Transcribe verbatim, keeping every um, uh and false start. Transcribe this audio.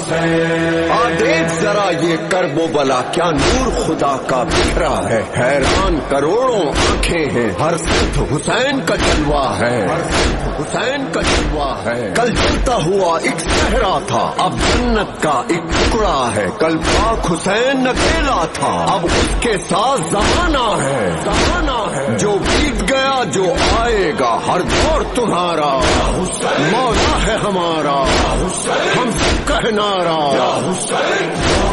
आ देख जरा ये करबो बला क्या नूर खुदा का बिखरा है। हैरान करोड़ों आंखें हैं, हर सिर्फ हुसैन का जलवा है, हर सिर्फ हुसैन का जलवा है। कल जलता हुआ एक सहरा था, अब जन्नत का एक टुकड़ा है। कल पाक हुसैन अकेला था, अब उसके साथ जमाना है, जमाना है। जो बीत गया जो आएगा, हर दौर तुम्हारा, मौला है हमारा, हम सब कहनारा।